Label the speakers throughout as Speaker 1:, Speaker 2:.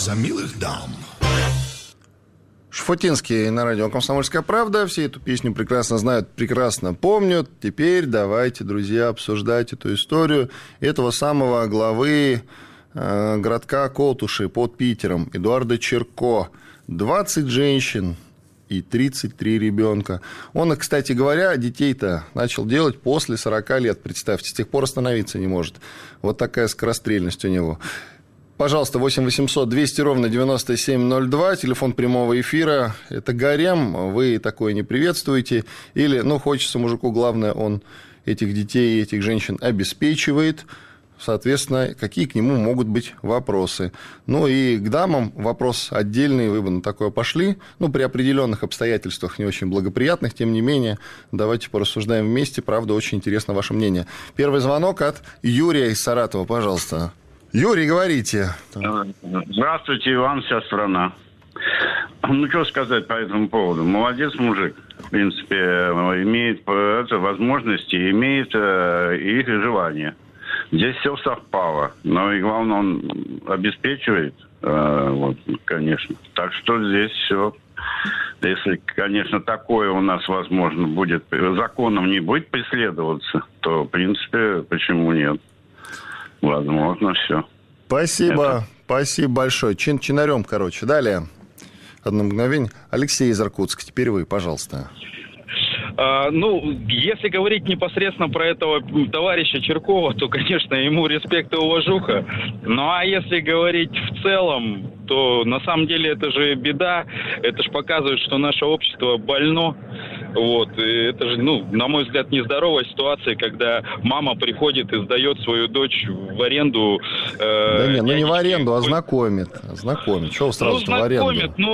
Speaker 1: за милых дам.
Speaker 2: Шуфутинский на радио «Комсомольская правда». Все эту песню прекрасно знают, прекрасно помнят. Теперь давайте, друзья, обсуждать эту историю этого самого главы городка Колтуши под Питером, Эдуарда Чирко. 20 женщин и 33 ребенка. Он, кстати говоря, детей-то начал делать после 40 лет, представьте, с тех пор остановиться не может. Вот такая скорострельность у него. Пожалуйста, 8 800 200 ровно 9702, телефон прямого эфира. Это гарем, вы такое не приветствуете. Или, хочется мужику, главное, он этих детей и этих женщин обеспечивает. Соответственно, какие к нему могут быть вопросы. И к дамам вопрос отдельный, вы бы на такое пошли. При определенных обстоятельствах, не очень благоприятных, тем не менее, давайте порассуждаем вместе. Правда, очень интересно ваше мнение. Первый звонок от Юрия из Саратова, пожалуйста. Юрий, говорите.
Speaker 3: Здравствуйте, Иван, вся страна. Что сказать по этому поводу? Молодец мужик. В принципе, имеет возможности, имеет их желание. Здесь все совпало. Но и главное, он обеспечивает, конечно. Так что здесь все. Если, конечно, такое у нас, возможно, будет, законом не будет преследоваться, то, в принципе, почему нет? Возможно, все.
Speaker 2: Спасибо. Спасибо большое. Чинарем, Далее. Одно мгновение. Алексей из Иркутска. Теперь вы, пожалуйста.
Speaker 4: Если говорить непосредственно про этого товарища Чиркова, то, конечно, ему респект и уважуха. А если говорить в целом, то на самом деле это же беда. Это же показывает, что наше общество больно. И это же, на мой взгляд, нездоровая ситуация, когда мама приходит и сдает свою дочь в аренду.
Speaker 2: Не в аренду, а знакомит. Чего сразу в аренду?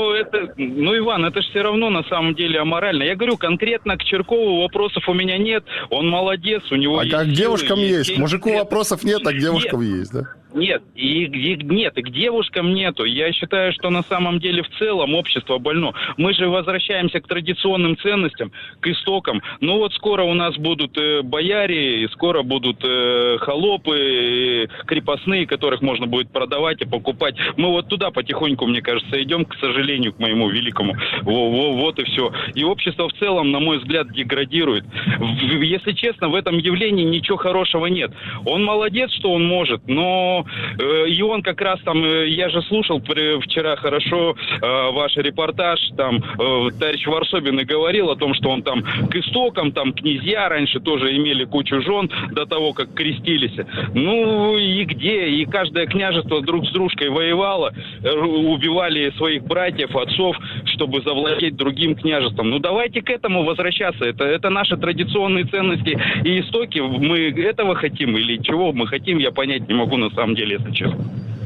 Speaker 4: Иван, это же все равно на самом деле аморально. Я говорю, конкретно к Чиркову вопросов у меня нет. Он молодец, у него есть.
Speaker 2: А к девушкам есть. К мужику вопросов нет, а к девушкам есть, да?
Speaker 4: Нет, и к девушкам нету. Я считаю, что на самом деле в целом общество больно. Мы же возвращаемся к традиционным ценностям, к истокам. Скоро у нас будут бояре, и скоро будут холопы, крепостные, которых можно будет продавать и покупать. Мы туда потихоньку, мне кажется, идем, к сожалению, к моему великому. Вот и все. И общество в целом, на мой взгляд, деградирует. Если честно, в этом явлении ничего хорошего нет. Он молодец, что он может, но и он как раз я же слушал вчера хорошо ваш репортаж, товарищ Варсобин и говорил о том, что он к истокам, князья раньше тоже имели кучу жен до того, как крестились. И где? И каждое княжество друг с дружкой воевало, убивали своих братьев, отцов, чтобы завладеть другим княжеством. Давайте к этому возвращаться. Это наши традиционные ценности и истоки. Мы этого хотим или чего мы хотим, я понять не могу на самом деле, если честно.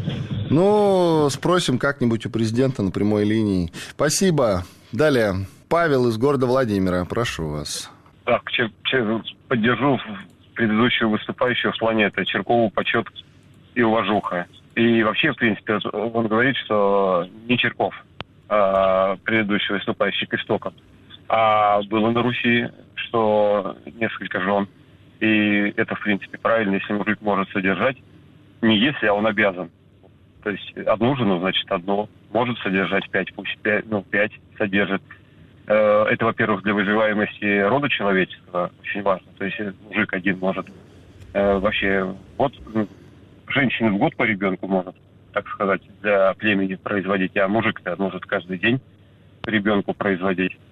Speaker 2: Спросим как-нибудь у президента на прямой линии. Спасибо. Далее. Павел из города Владимира. Прошу вас.
Speaker 5: Так, поддержу предыдущего выступающего в плане это Чиркову почет и уважуха. И вообще, в принципе, он говорит, что не Чирков, предыдущий выступающий к истокам, а было на Руси, что несколько жен. И это, в принципе, правильно, если мужик может содержать. Не если, а он обязан. То есть одну жену, значит, одну. Может содержать 5, пусть 5 содержит. Это, во-первых, для выживаемости рода человеческого очень важно. То есть мужик один может вообще женщина в год по ребенку может, так сказать, для племени производить, а мужик-то может каждый день по ребенку производить.